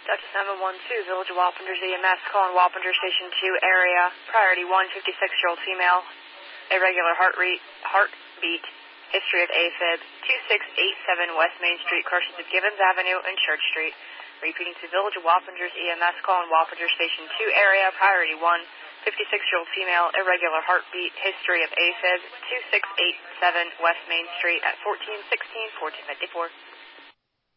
Dutch 712, Village of Wappingers EMS, calling Wappinger Station 2 area, priority 1, 56-year-old female, irregular heartbeat, history of AFib, 2687 West Main Street, crossings of Gibbons Avenue and Church Street. Repeating to Village of Wappingers EMS, calling Wappinger Station 2 area, priority 1, 56-year-old female, irregular heartbeat, history of AFib, 2687 West Main Street at 1416 1454.